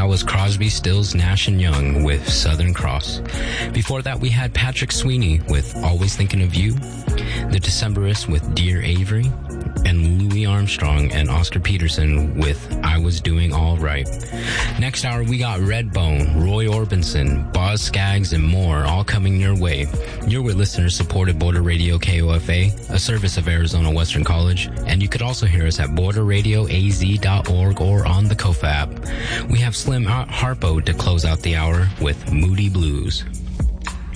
that was Crosby, Stills, Nash & Young with Southern Cross. Before that, we had Patrick Sweeney with Always Thinking of You, The Decemberists with Dear Avery, and Louis Armstrong and Oscar Peterson with I Was Doing All Right. Next hour, we got Redbone, Roy Orbison, Boz Scaggs, and more, all coming your way. You're with listener-supported Border Radio KOFA, a service of Arizona Western College, and you could also hear us at borderradioaz.org or on the KOFA app. We have Slim Harpo to close out the hour with Moody Blues.